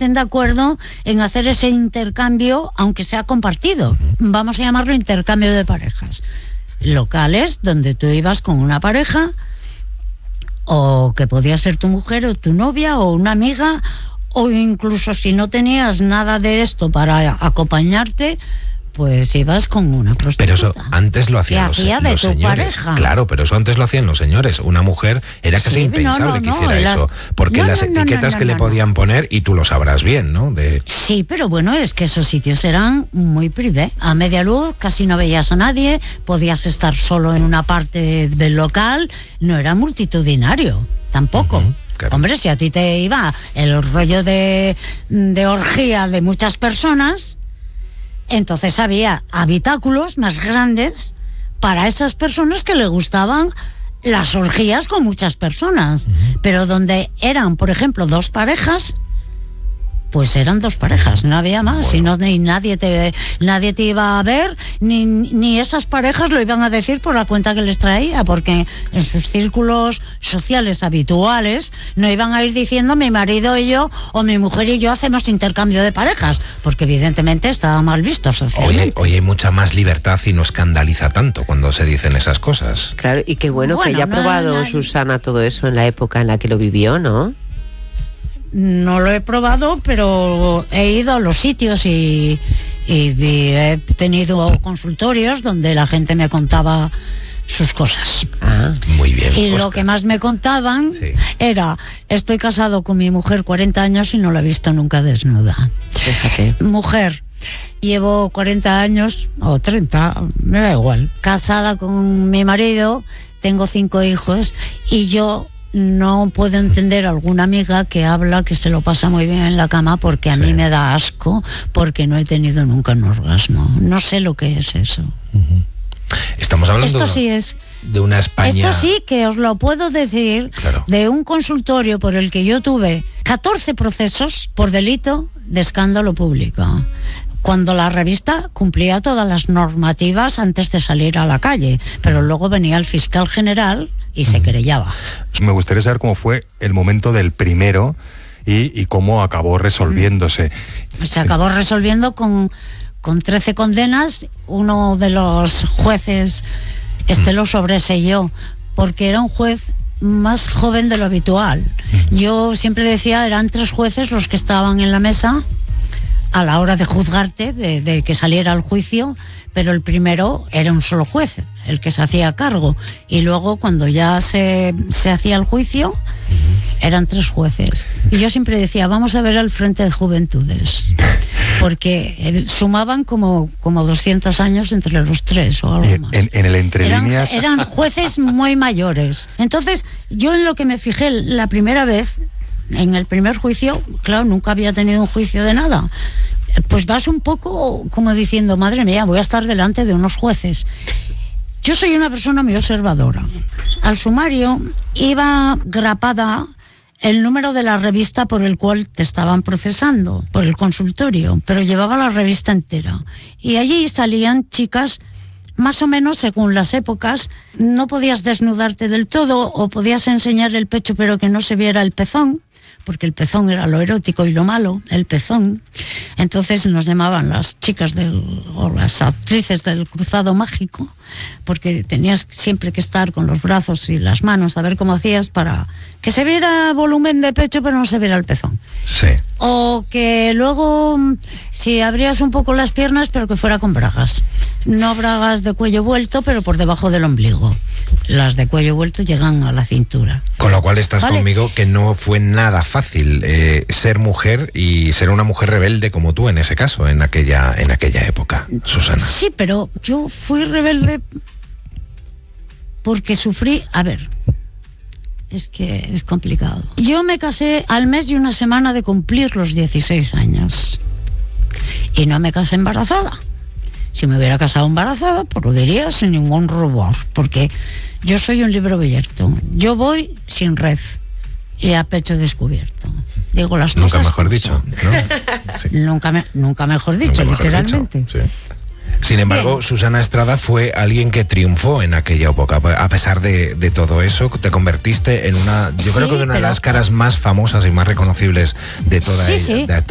estén de acuerdo en hacer ese intercambio, aunque sea compartido. Vamos a llamarlo intercambio de parejas. Locales donde tú ibas con una pareja, o que podía ser tu mujer o tu novia o una amiga, o incluso si no tenías nada de esto para acompañarte, pues ibas con una prostituta. Pero eso antes lo hacían los señores. Pareja. Claro, pero eso antes lo hacían los señores. Una mujer era casi impensable que hiciera eso. Porque las etiquetas que le podían poner, y tú lo sabrás bien, ¿no? Sí, pero bueno, es que esos sitios eran muy privé. A media luz, casi no veías a nadie, podías estar solo en una parte del local, no era multitudinario, tampoco. Claro. Hombre, si a ti te iba el rollo de orgía de muchas personas, entonces había habitáculos más grandes para esas personas que le gustaban las orgías con muchas personas. Pero donde eran, por ejemplo, 2 parejas, pues eran 2 parejas, no había más. Si no, ni nadie te iba a ver, ni esas parejas lo iban a decir por la cuenta que les traía, porque en sus círculos sociales habituales no iban a ir diciendo mi marido y yo, o mi mujer y yo hacemos intercambio de parejas, porque evidentemente estaba mal visto socialmente. Hoy hay mucha más libertad y no escandaliza tanto cuando se dicen esas cosas. Claro, y qué bueno que haya probado Susana todo eso en la época en la que lo vivió, ¿no? No lo he probado, pero he ido a los sitios y he tenido consultorios donde la gente me contaba sus cosas. Muy bien. Y Oscar, lo que más me contaban era: estoy casado con mi mujer 40 años y no la he visto nunca desnuda. Fíjate. Mujer, llevo 40 años o 30, me da igual, casada con mi marido, tengo 5 hijos, y yo no puedo entender a alguna amiga que habla que se lo pasa muy bien en la cama, porque a mí me da asco, porque no he tenido nunca un orgasmo. No sé lo que es eso. Estamos hablando de una España... Esto sí que os lo puedo decir, de un consultorio por el que yo tuve 14 procesos por delito de escándalo público, cuando la revista cumplía todas las normativas antes de salir a la calle, pero luego venía el fiscal general y se querellaba. Me gustaría saber cómo fue el momento del primero y cómo acabó resolviéndose. Se acabó resolviendo con 13 condenas. Uno de los jueces lo sobreseyó, porque era un juez más joven de lo habitual. Yo siempre decía, eran 3 jueces los que estaban en la mesa a la hora de juzgarte, de que saliera el juicio, pero el primero era un solo juez, el que se hacía cargo, y luego cuando ya se hacía el juicio eran 3 jueces. Y yo siempre decía, vamos a ver al Frente de Juventudes, porque sumaban como 200 años entre los 3 o algo más. En el entrelíneas... Eran jueces muy mayores. Entonces, yo en lo que me fijé la primera vez, en el primer juicio, claro, nunca había tenido un juicio de nada, pues vas un poco como diciendo, madre mía, voy a estar delante de unos jueces. Yo soy una persona muy observadora. Al sumario iba grapada el número de la revista por el cual te estaban procesando, por el consultorio, pero llevaba la revista entera. Y allí salían chicas más o menos según las épocas. No podías desnudarte del todo, o podías enseñar el pecho pero que no se viera el pezón, porque el pezón era lo erótico y lo malo, el pezón. Entonces nos llamaban las chicas o las actrices del cruzado mágico, porque tenías siempre que estar con los brazos y las manos a ver cómo hacías para que se viera volumen de pecho pero no se viera el pezón. Sí. O que luego, si abrías un poco las piernas, pero que fuera con bragas. No bragas de cuello vuelto, pero por debajo del ombligo. Las de cuello vuelto llegan a la cintura. Con lo cual estás conmigo que no fue nada fácil ser mujer, y ser una mujer rebelde como tú en ese caso, en aquella época, Susana. Sí, pero yo fui rebelde porque sufrí... A ver, es que es complicado. Yo me casé al mes y una semana de cumplir los 16 años. Y no me casé embarazada. Si me hubiera casado embarazada, pues lo diría sin ningún rubor, porque yo soy un libro abierto. Yo voy sin red y a pecho descubierto. Digo las cosas. Nunca mejor dicho, ¿no? Sí. Nunca mejor dicho, nunca literalmente. Mejor dicho, sí. Sin embargo, Susana Estrada fue alguien que triunfó en aquella época. A pesar de todo eso, te convertiste en una, yo creo que una de las caras más famosas y más reconocibles de toda ella.